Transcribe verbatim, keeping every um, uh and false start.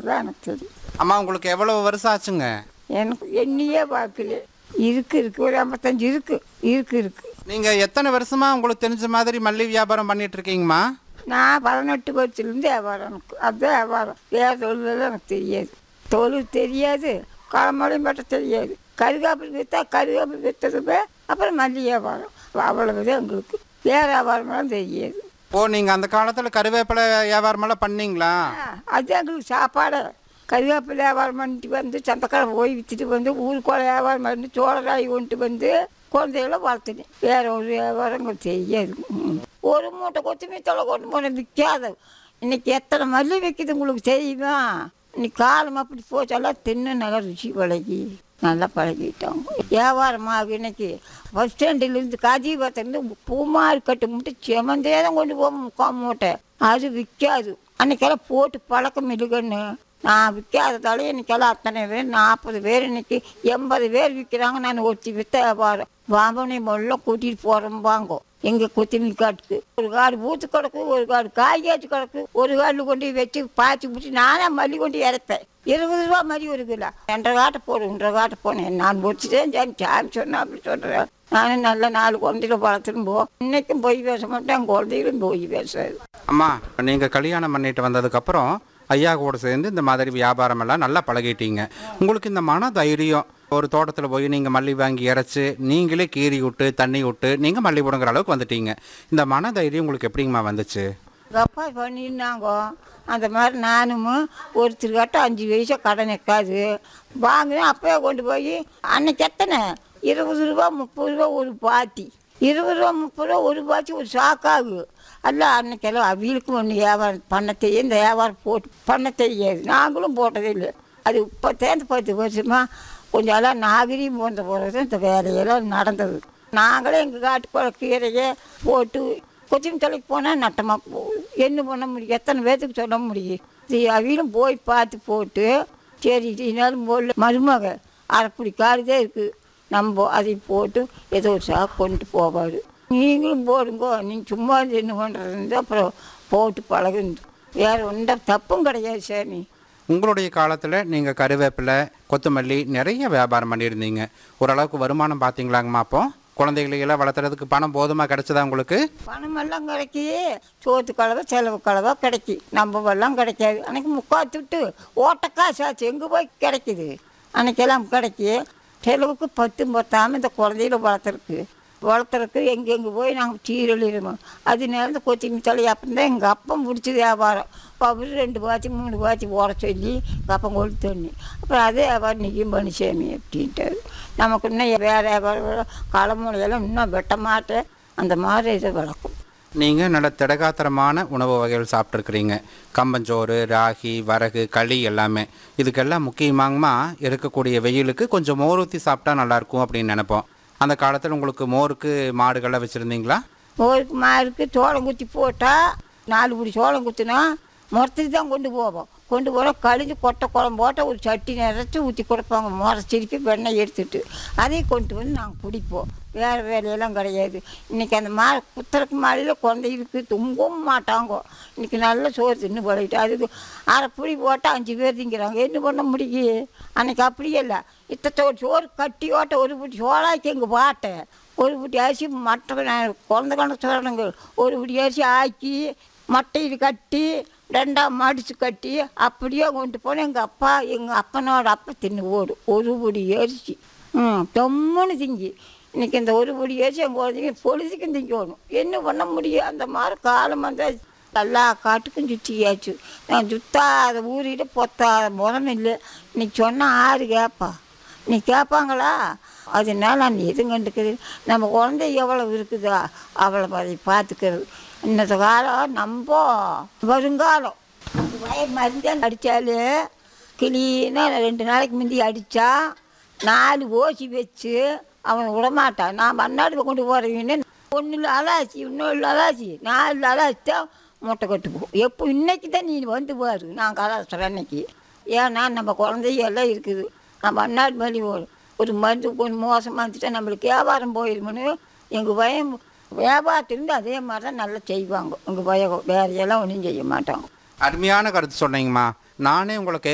தான் எனக்கு தெரியும். அம்மா உங்களுக்கு எவ்வளோ வருஷம் ஆச்சுங்க? எனக்கு எண்ணியே பார்க்கல. இருக்கு இருக்கு ஒரு ஐம்பத்தஞ்சு இருக்கு இருக்கு இருக்கு. நீங்கள் எத்தனை வருஷமா உங்களுக்கு தெரிஞ்ச மாதிரி மல்லி வியாபாரம் பண்ணிட்டு இருக்கீங்கம்மா? நான் பதினெட்டு வருஷத்துலேருந்து வியாபாரம் எனக்கு அதுதான் வியாபாரம். வேறு தொழிலெல்லாம் எனக்கு தெரியாது. தொழில் தெரியாது, களமலையும் பட்ட தெரியாது. கருகாப்பில் விற்றா கருகாப்பில் விற்றதுமே அப்புறம் மல்லி வியாபாரம், அவ்வளவுதான் எங்களுக்கு. வேறு வியாபாரமெல்லாம் தெரியாது. ஓ, நீங்கள் அந்த காலத்தில் கருவேப்பிலை வியாபாரமெல்லாம் பண்ணீங்களா? அதுதான் எங்களுக்கு சாப்பாடு. கருவேப்பிலை வியாபாரம் பண்ணிட்டு வந்து சந்தக்காலம் போய் விற்றுட்டு வந்து ஊருக்கோள வியாபாரம் பண்ணி சோளராய் கொண்டு வந்து குழந்தைகளை வளர்த்துனேன். வேறு ஒரு வியாபாரம் எங்களுக்கு தெரியாது. ஒரு மூட்டை கொத்தமல்லி தொலை கொண்டு போன விற்காது. இன்னைக்கு எத்தனை மல்லி விற்கிது உங்களுக்கு தெரியுமா? இன்னைக்கு காலம் அப்படி போச்செல்லாம் தின்னு நல்லா ருசி பழகி நல்லா பழகிட்டோம். வியாபாரமாக இன்னைக்கு பஸ் ஸ்டாண்டிலேருந்து காஜிபுரத்துலேருந்து பூமாரி கட்டு மட்டும் செமந்தே தான் கொண்டு போவோம் மூட்டை. அது விற்காது. அன்னைக்கெல்லாம் போட்டு பழக்கம் இல்லைகன்னு நான் விற்காததால இன்னைக்கெல்லாம் அத்தனை பேர் நாற்பது பேர் இன்னைக்கு எண்பது பேர் விற்கிறாங்க. நான் ஒருத்தி விற்ற வியாபாரம் வாம்பனை மொல்ல கூட்டிகிட்டு போகிறோம் வாங்கோ. எங்கள் கொத்தமல்லி காட்டுக்கு ஒரு காடு பூத்து கிடக்கு, ஒரு காடு காய் காய்ச்சி கிடக்கு. ஒரு காடில் கொண்டு வச்சு பாய்ச்சி பிடிச்சி நானே மல்லி கொண்டு இறப்பேன். இருபது ரூபா மல்லி ஒரு கிலோ. ரெண்டரை காட்டை போடு ஒன்றரை காட்டை போனேன். நான் முடிச்சுட்டேன் சாமி சாமி சொன்னேன் அப்படி சொல்கிறேன். நானும் நல்ல நாலு குழந்தைகளை வளர்த்துன்னு போவோம். இன்னைக்கும் பொய் பேச மாட்டேன், என் குழந்தைகளும் பொய் பேசாது. அம்மா, நீங்கள் கல்யாணம் பண்ணிட்டு வந்ததுக்கப்புறம் ஐயா கூட சேர்ந்து இந்த மாதிரி வியாபாரம் எல்லாம் நல்லா பழகிட்டீங்க. உங்களுக்கு இந்த மன தைரியம், ஒரு தோட்டத்தில் போய் நீங்கள் மல்லி வாங்கி இறச்சி நீங்களே கீறி விட்டு தண்ணி விட்டு நீங்கள் மல்லி போடுங்கிற அளவுக்கு வந்துட்டீங்க. இந்த மன தைரியம் உங்களுக்கு எப்படிங்கம்மா வந்துச்சு? அப்பா பண்ணியிருந்தாங்க அந்த மாதிரி. நானும் ஒருத்தருக்கிட்ட அஞ்சு வயசா கடன் நிற்காது வாங்கினேன். அப்போயே கொண்டு போய் அன்னைக்கு எத்தனை இருபது ரூபா முப்பது ரூபா ஒரு பாத்தி, இருபது ரூபா முப்பது ரூபா ஒரு பாத்தி ஒரு சாக்காகு. அல்ல அன்னைக்கெல்லாம் அவியலுக்கும் ஒன்று வியாபாரம் பண்ண தெரியும். இந்த வியாபாரம் போட்டு பண்ண தெரியாது, நாங்களும் போட்டதே இல்லை. அது இப்போ தேர்ந்து பத்து வருஷமாக கொஞ்சம் எல்லாம் நாகரிகம் போன்ற போகிறது இந்த வேலையெல்லாம் நடந்தது. நாங்களே எங்கள் காட்டுக்குள்ள கீரையை போட்டு கொச்சின் தலைக்கு போனால் நட்டமாக போகுது. என்ன பண்ண முடியும்? எத்தனை பேர்த்துக்கு சொல்ல முடியும்? இது அவியலும் போய் பார்த்து போட்டு சரி இதனாலும் போடல மருமக அரைப்படி காடுதே இருக்குது, நம்ம அதை போட்டு ஏதோ ஒரு சாக்கு கொண்டு போவார். நீங்களும் போடுங்கோ, நீங்கள் சும்மா என்ன பண்ணுறது அப்புறம் போட்டு பழகுந்து. வேறு ஒன்றும் தப்பும் கிடையாது சாமி. உங்களுடைய காலத்தில் நீங்கள் கருவேப்பிலை கொத்தமல்லி நிறைய வியாபாரம் பண்ணியிருந்தீங்க. ஓரளவுக்கு வருமானம் பார்த்தீங்களாங்கம்மா? அப்போ குழந்தைகளையெல்லாம் வளர்த்துறதுக்கு பணம் போதுமாக கிடைச்சதா உங்களுக்கு? பணமெல்லாம் கிடைக்கி, சோத்து கலவை செலவு கலவை கிடைக்கி, நம்ம எல்லாம் கிடைக்காது. அன்றைக்கி முக்காத்துட்டு ஓட்டக்காசு ஆச்சு எங்கே போய் கிடைக்கிது? அன்றைக்கெல்லாம் கிடைக்கி செலவுக்கு பத்தும் பத்தாமல் இந்த குழந்தைகளை வளர்த்துருக்கு வளர்த்துறக்கு எங்கெங்கே போய் நாங்கள் சீரழிடுவோம். அது நேரம் கொத்திமி தலை அப்பம் தான் எங்கள் அப்பம் பிடிச்சி வியாபாரம். அவர் ரெண்டு பாய்ச்சி மூணு பாய்ச்சி ஓட சொல்லி எங்கள் அப்பம் கொளுத்து தண்ணி. அப்புறம் அதே வியாபாரம் நிற்கும் பண்ணி சேமி அப்படின்ட்டாரு. நமக்கு இன்னும் வேறு வியாபாரம் களமுறையெல்லாம் இன்னும் வெட்ட மாட்டேன். அந்த மாதிரி இதை வளர்க்கும். நீங்கள் நல்ல திடகாத்திரமான உணவு வகைகள் சாப்பிட்ருக்குறீங்க. கம்பஞ்சோறு, ராகி, வரகு, களி எல்லாமே. இதுக்கெல்லாம் முக்கியமாகமா இருக்கக்கூடிய வெயிலுக்கு கொஞ்சம் மோர் ஊற்றி சாப்பிட்டா நல்லாயிருக்கும் அப்படின்னு நினைப்போம். அந்த காலத்தில் உங்களுக்கு மோருக்கு மாடுகள்லாம் வச்சுருந்தீங்களா? மோருக்கு மாருக்கு சோளம் குத்தி போட்டால் நாலு பிடி சோளம் குத்தினா முறத்துக்கு தான் கொண்டு போவோம். கொண்டு போகிறோம் கழிஞ்சு கொட்டை குழம்பு போட்டால் ஒரு சட்டி நிறைச்சி ஊற்றி கொடுப்பாங்க. முறை திருப்பி வெண்ணெய் எடுத்துட்டு அதையும் கொண்டு வந்து நாங்கள் பிடிப்போம். வேறு வேலையெல்லாம் கிடையாது. இன்றைக்கி அந்த மா குத்துறக்கு மாலையில் குழந்தைகளுக்கு துங்கவும் மாட்டாங்க. இன்றைக்கி நல்ல சோறு தின்னு பழகிட்டு அதுக்கு அரை புளி போட்டால் அஞ்சு பேர் திங்கிறாங்க. என்ன பண்ண முடியும்? அன்றைக்கி அப்படியே இல்லை. இத்த சோறு கட்டி ஓட்ட ஒரு புட்டி சோளாக்கி எங்கள் பாட்டேன். ஒரு புட்டி அரிசி மட்டை குழந்த கணக்கு சொல்கிறேங்க. ஒரு புட்டி அரிசி ஆக்கி மட்டையில் கட்டி ரெண்டாம் மடித்து கட்டி அப்படியே கொண்டு போனேன். எங்கள் அப்பா எங்கள் அப்பனோட அப்பா தின்னு ஓடும் ஒரு பொடி அரிசி. ம் தொம்முன்னு திங்கி. இன்றைக்கி இந்த ஒரு பொடி அரிசி எங்கள் குழந்தைங்க பொழுதுக்கும் திங்கணும். என்ன பண்ண முடியும்? அந்த மாதிரி காலம் வந்தால் எல்லா காட்டுக்கும் சுற்றியாச்சு. நான் சுத்தாத ஊறிட்டு பொத்தாத முறம் இல்லை. இன்னைக்கு சொன்னால் ஆறு கேட்பா? நீ கேட்பாங்களா? அதனால நான் எதுவும் கண்டுக்கிறது. நம்ம குழந்தை எவ்வளோ இருக்குதா அவ்வளோ அதை பார்த்துக்கிறது. இன்னத்த காலம் நம்ம வருங்காலம். வய மருந்தான் அடித்தாலே கிளீனா ரெண்டு நாளைக்கு முந்தி அடித்தா நாலு ஓசி வச்சு அவன் விடமாட்டான். நான் மண்ணாடு கொண்டு போகிறவன்னு ஒன்று இல்லை அலாசி இன்னொன்று அலாசி நாலு அலாசி தான் மூட்டை கட்டுப்போம். எப்போ இன்னைக்கு தான் நீ வந்து பாரு நான் கலாசுறேன் அன்னைக்கு. ஏன்னா நம்ம குழந்தையெல்லாம் இருக்குது. நம்ம மண்ணாடு மல்லி போடும் ஒரு மருந்து கொஞ்சம் மோசமாக இருந்துட்டா நம்மளுக்கு வியாபாரம் போயிடுமனு எங்கள் பயம். வியாபாரத்துலேருந்து அதே மாதிரி தான் நல்லா செய்வாங்க எங்கள் பயம். வேறு எல்லாம் ஒன்றும் செய்ய மாட்டாங்க. அருமையான கருத்து சொன்னீங்கம்மா. நானே உங்களை